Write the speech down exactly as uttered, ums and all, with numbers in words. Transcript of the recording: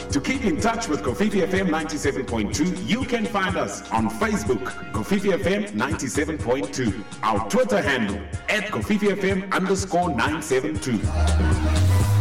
To keep in touch with Kofifi F M ninety-seven point two, you can find us on Facebook, Kofifi F M ninety-seven point two. Our Twitter handle, at Kofifi F M underscore nine seven two.